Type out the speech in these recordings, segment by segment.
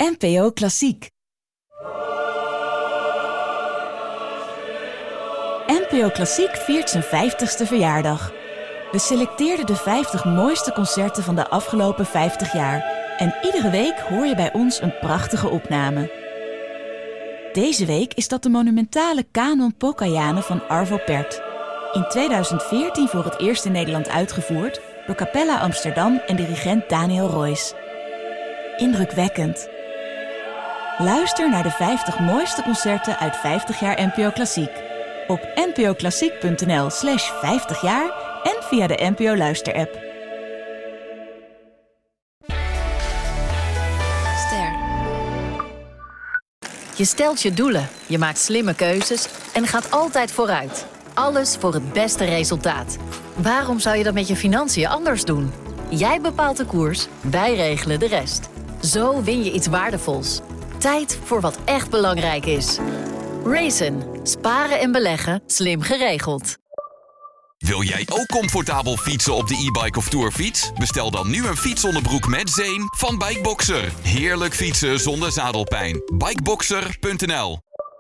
NPO Klassiek. NPO Klassiek viert zijn 50ste verjaardag. We selecteerden de 50 mooiste concerten van de afgelopen 50 jaar. En iedere week hoor je bij ons een prachtige opname. Deze week is dat de monumentale Canon Pokajane van Arvo Pärt. In 2014 voor het eerst in Nederland uitgevoerd door Capella Amsterdam en dirigent Daniel Roys. Indrukwekkend. Luister naar de 50 mooiste concerten uit 50 jaar NPO Klassiek. Op npoklassiek.nl/50 jaar en via de NPO Luister-app. Je stelt je doelen, je maakt slimme keuzes en gaat altijd vooruit. Alles voor het beste resultaat. Waarom zou je dat met je financiën anders doen? Jij bepaalt de koers, wij regelen de rest. Zo win je iets waardevols. Tijd voor wat echt belangrijk is. Raisin. Sparen en beleggen, slim geregeld. Wil jij ook comfortabel fietsen op de e-bike of tourfiets? Bestel dan nu een fietsonderbroek met zeem van Bikeboxer. Heerlijk fietsen zonder zadelpijn. Bikeboxer.nl.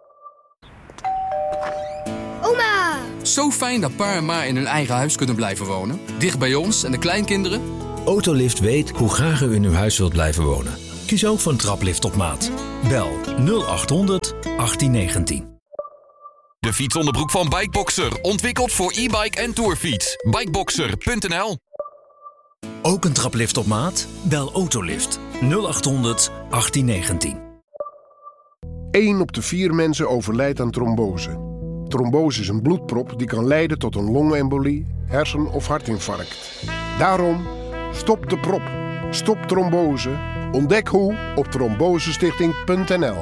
Oma! Zo fijn dat pa en ma in hun eigen huis kunnen blijven wonen. Dicht bij ons en de kleinkinderen. Autolift weet hoe graag u in uw huis wilt blijven wonen. Kies ook voor een traplift op maat. Bel 0800 1819. De fietsonderbroek van Bikeboxer. Ontwikkeld voor e-bike en tourfiets. Bikeboxer.nl. Ook een traplift op maat? Bel Autolift 0800 1819. 1 op de 4 mensen overlijdt aan trombose. Trombose is een bloedprop die kan leiden tot een longembolie, hersen- of hartinfarct. Daarom, stop de prop. Stop trombose. Ontdek hoe op trombosestichting.nl.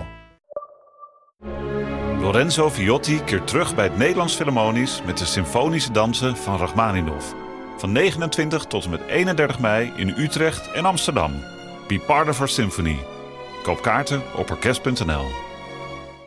Lorenzo Viotti keert terug bij het Nederlands Philharmonisch met de symfonische dansen van Rachmaninov. Van 29 tot en met 31 mei in Utrecht en Amsterdam. Be part of our symphony. Koop kaarten op orkest.nl.